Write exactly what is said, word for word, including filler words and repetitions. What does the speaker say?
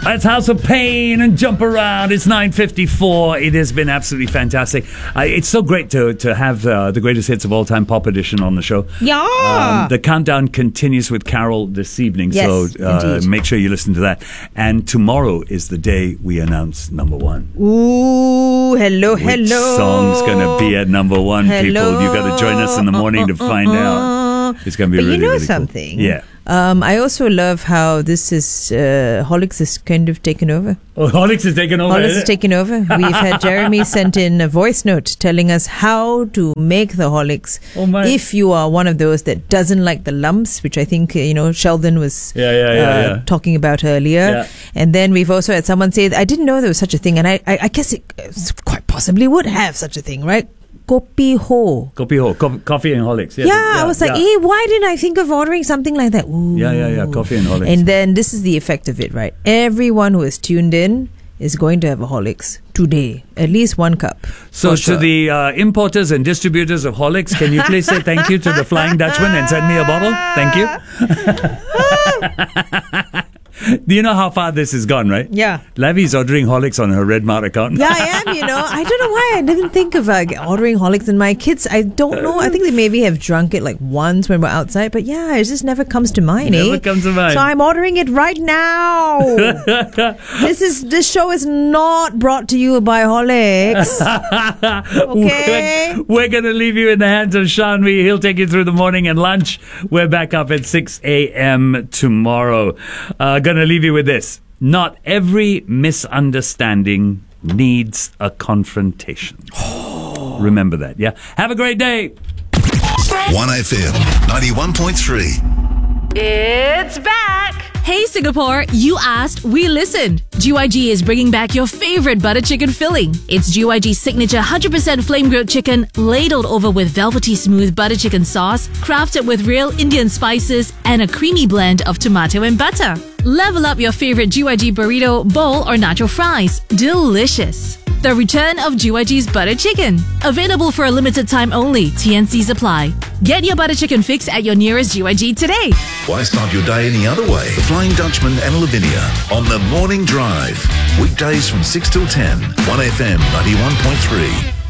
That's House of Pain and Jump Around. It's nine fifty-four. It has been absolutely fantastic. Uh, it's so great to to have uh, the greatest hits of all time pop edition on the show. Yeah. Um, the countdown continues with Carol this evening, yes, so uh, indeed. make sure you listen to that. And tomorrow is the day we announce number one. Ooh, hello, Which hello. song's going to be at number one, hello. people? You got to join us in the morning to find out. It's going to be but really, you know really something? Cool. Yeah. Um, I also love how this is uh, Horlicks is kind of taken over. Oh, Horlicks is taken over. Horlicks is taken over. We've had Jeremy sent in a voice note telling us how to make the Horlicks. Oh my. If you are one of those that doesn't like the lumps, which I think uh, you know Sheldon was Yeah, yeah, yeah, uh, yeah. talking about earlier. Yeah. And then we've also had someone say, I didn't know there was such a thing, and I, I, I guess it uh, quite possibly would have such a thing, right? Kopi ho. Kopi ho, co- coffee and Horlicks. Yeah, I was like, yeah. hey, why didn't I think of ordering something like that? Ooh. Yeah, yeah, yeah, coffee and Horlicks. And then this is the effect of it, right? Everyone who is tuned in is going to have a Horlicks today, at least one cup. So for to sure. the uh, importers and distributors of Horlicks, can you please say thank you to the Flying Dutchman and send me a bottle? Thank you. Do you know how far this has gone, right? Yeah. Lavi's ordering Horlicks on her Redmart account. Yeah, I am, you know. I don't know why I didn't think of uh, ordering Horlicks. And my kids, I don't know. I think they maybe have drunk it like once when we're outside. But yeah, it just never comes to mind, Never eh? comes to mind. So I'm ordering it right now. this is this show is not brought to you by Horlicks. Okay. We're, we're going to leave you in the hands of Shanvi. He'll take you through the morning and lunch. We're back up at six a.m. tomorrow. Uh, going to leave you with this. Not every misunderstanding needs a confrontation. Remember that, yeah? Have a great day. one F M ninety-one point three. It's back! Hey Singapore, you asked, we listened. G Y G is bringing back your favorite butter chicken filling. It's G Y G's signature one hundred percent flame grilled chicken, ladled over with velvety smooth butter chicken sauce, crafted with real Indian spices and a creamy blend of tomato and butter. Level up your favorite G Y G burrito, bowl or nacho fries. Delicious. The return of G Y G's butter chicken. Available for a limited time only. T N Cs apply. Get your butter chicken fix at your nearest G Y G today. Why start your day any other way? The Flying Dutchman and Lavinia on the Morning Drive. Weekdays from six till ten. one F M ninety-one point three.